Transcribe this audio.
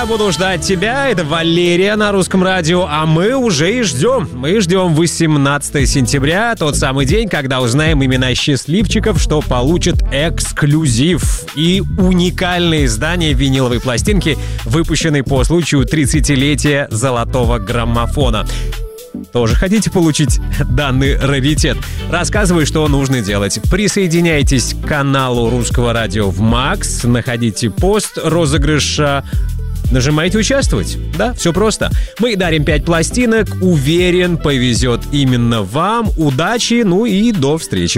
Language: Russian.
Я буду ждать тебя. Это Валерия на Русском радио. А мы уже и ждем. Мы ждем 18 сентября, тот самый день, когда узнаем имена счастливчиков, что получат эксклюзив и уникальное издание виниловой пластинки, выпущенной по случаю 30-летия золотого граммофона. Тоже хотите получить данный раритет? Рассказываю, что нужно делать. Присоединяйтесь к каналу Русского радио в Макс, находите пост розыгрыша, нажимайте «Участвовать». Да, все просто. Мы дарим 5 пластинок. Уверен, повезет именно вам. Удачи, ну и до встречи.